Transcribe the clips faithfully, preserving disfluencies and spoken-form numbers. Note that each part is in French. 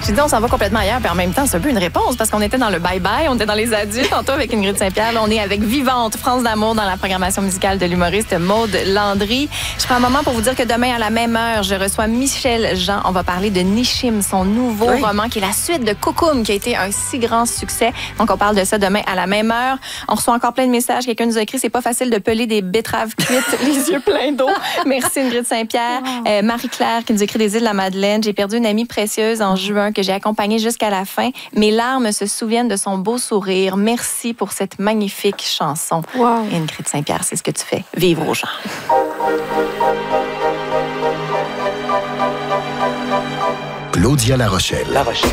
J'ai dit, on s'en va complètement ailleurs, puis en même temps, c'est un peu une réponse, parce qu'on était dans le bye-bye, on était dans les adultes, tantôt avec Ingrid Saint-Pierre. Là, on est avec Vivante, France d'amour dans la programmation musicale de l'humoriste Maude Landry. Je prends un moment pour vous dire que demain, à la même heure, je reçois Michel Jean. On va parler de Nishim, son nouveau oui. roman, qui est la suite de Koukoum, qui a été un si grand succès. Donc, on parle de ça demain à la même heure. On reçoit encore plein de messages. Quelqu'un nous a écrit, c'est pas facile de peler des betteraves cuites, les yeux pleins d'eau. Merci Ingrid Saint-Pierre. Wow. Euh, Marie-Claire qui nous écrit des îles de la Madeleine. J'ai perdu une amie précieuse en juin que j'ai accompagnée jusqu'à la fin. Mes larmes se souviennent de son beau sourire. Merci pour cette magnifique chanson. Wow. Ingrid Saint-Pierre, c'est ce que tu fais. Vivre aux gens. Claudia La Rochelle. La Rochelle.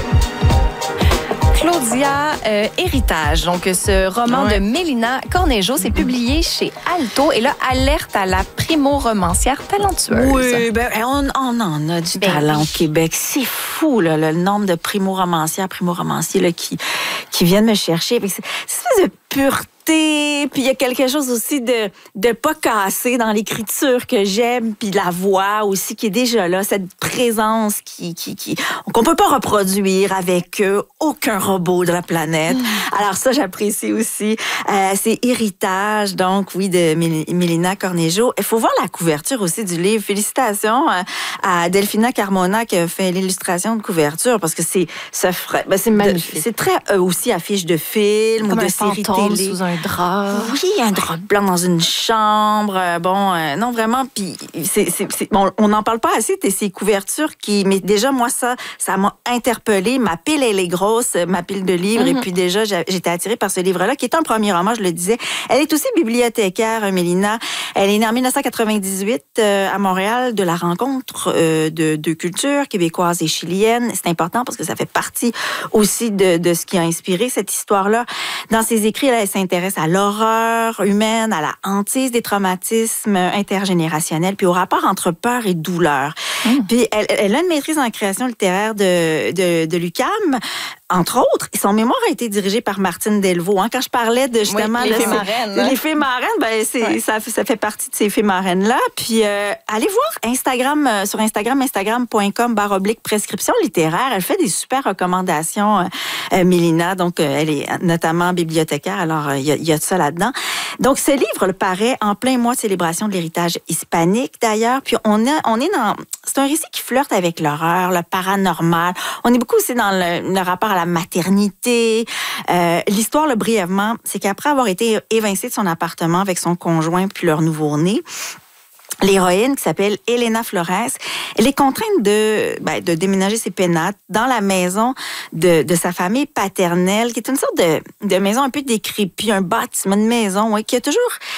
Claudia, euh, Héritage, donc ce roman ouais. de Mélina Cornejo, c'est publié chez Alto. Et là, alerte à la primo-romancière talentueuse. Oui, ben, on, on en a du ben talent oui. au Québec. C'est fou, là, le nombre de primo-romancières, primo-romanciers là, qui, qui viennent me chercher. C'est une espèce de pureté. Puis il y a quelque chose aussi de, de pas cassé dans l'écriture que j'aime, puis la voix aussi qui est déjà là, cette présence qui, qui, qui, qu'on peut pas reproduire avec euh, aucun robot de la planète. Mmh. Alors ça, j'apprécie aussi. Euh, c'est Héritage, donc oui, de Mélina Cornejo. Il faut voir la couverture aussi du livre. Félicitations à, à Delphina Carmona qui a fait l'illustration de couverture, parce que c'est ça ferait, ben c'est magnifique. C'est très euh, aussi affiche de film comme ou de un série télé. Sous un drap. Oui, un drap blanc dans une chambre. Bon, euh, non, vraiment. Puis, c'est, c'est, c'est, bon, on n'en parle pas assez de ces couvertures qui. Mais déjà, moi, ça, ça m'a interpellée. Ma pile, elle est grosse, ma pile de livres. Mm-hmm. Et puis, déjà, j'étais attirée par ce livre-là, qui est un premier roman, je le disais. Elle est aussi bibliothécaire, Mélina. Elle est née en dix-neuf cent quatre-vingt-dix-huit euh, à Montréal, de la rencontre euh, de deux cultures québécoises et chiliennes. C'est important parce que ça fait partie aussi de, de ce qui a inspiré cette histoire-là. Dans ses écrits, là, elle s'intéresse à l'horreur humaine, à la hantise des traumatismes intergénérationnels, puis au rapport entre peur et douleur. Mmh. Puis elle, elle a une maîtrise en création littéraire de, de, de l'U Q A M, entre autres. Et son mémoire a été dirigé par Martine Delvaux. Hein. Quand je parlais de justement... Oui, les fées marraines. Hein? Les fées marraines, ben, c'est, ouais. ça, ça fait partie de ces fées marraines-là. Puis euh, allez voir Instagram, euh, sur Instagram, instagram point com barre oblique prescription littéraire. Elle fait des super recommandations, euh, euh, Mélina. Donc, euh, elle est notamment bibliothécaire. Alors, il euh, y, y a de ça là-dedans. Donc, ce livre le paraît en plein mois de célébration de l'héritage hispanique, d'ailleurs. Puis, on, a, on est dans... C'est un récit qui flirte avec l'horreur, le paranormal. On est beaucoup aussi dans le, le rapport à la maternité. Euh, l'histoire, là, brièvement, c'est qu'après avoir été évincée de son appartement avec son conjoint puis leur nouveau-né, l'héroïne, qui s'appelle Elena Flores, elle est contrainte de, ben, de déménager ses pénates dans la maison de, de sa famille paternelle, qui est une sorte de, de maison un peu décrépite, un bâtiment de maison, ouais, qui a toujours,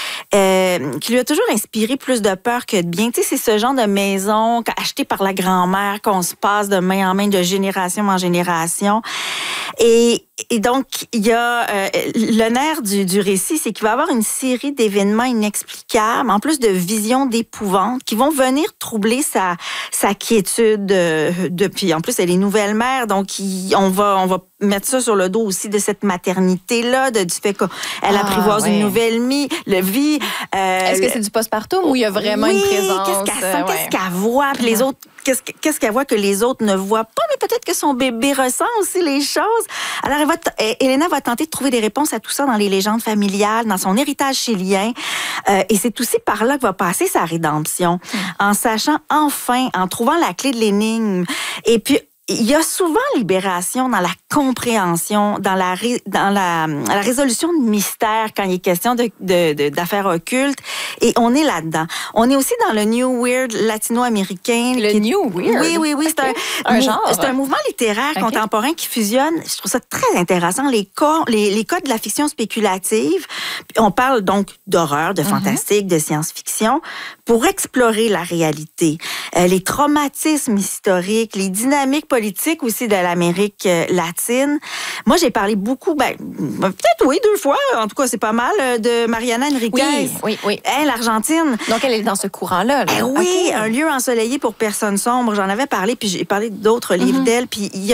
euh, qui lui a toujours inspiré plus de peur que de bien. Tu sais, c'est ce genre de maison achetée par la grand-mère qu'on se passe de main en main, de génération en génération. Et Et donc, il y a euh, le nerf du, du récit, c'est qu'il va y avoir une série d'événements inexplicables, en plus de visions d'épouvante, qui vont venir troubler sa, sa quiétude. Euh, depuis, en plus, elle est nouvelle mère, donc il, on va, on va mettre ça sur le dos aussi de cette maternité-là, de, du fait qu'elle ah, apprivoise ouais. une nouvelle vie. Le vie euh, Est-ce que c'est du postpartum ou il y a vraiment oui, une présence? Qu'est-ce qu'elle sent, euh, ouais. qu'est-ce qu'elle voit, puis les autres, qu'est-ce, qu'est-ce qu'elle voit que les autres ne voient pas, mais peut-être que son bébé ressent aussi les choses. Alors, elle va t- Elena va tenter de trouver des réponses à tout ça dans les légendes familiales, dans son héritage chilien. Euh, et c'est aussi par là que va passer sa rédemption, mmh. en sachant enfin, en trouvant la clé de l'énigme. Et puis, il y a souvent libération dans la compréhension, dans la, ré, dans la, la résolution de mystères quand il est question de, de, de, d'affaires occultes. Et on est là-dedans. On est aussi dans le New Weird latino-américain. Le qui... New Weird? Oui, oui, oui. C'est okay. un, un genre. C'est un mouvement littéraire okay. contemporain qui fusionne. Je trouve ça très intéressant. Les, co- les, les codes de la fiction spéculative. On parle donc d'horreur, de fantastique, mm-hmm. de science-fiction pour explorer la réalité. Euh, les traumatismes historiques, les dynamiques politique aussi de l'Amérique latine. Moi, j'ai parlé beaucoup, ben, peut-être oui, deux fois, en tout cas, c'est pas mal, de Mariana Enriquez. Oui, oui, oui. Elle, l'Argentine. Donc, elle est dans ce courant-là. Là. Eh oui, okay. Un lieu ensoleillé pour personnes sombres. J'en avais parlé, puis j'ai parlé d'autres livres mm-hmm. d'elle, puis il y a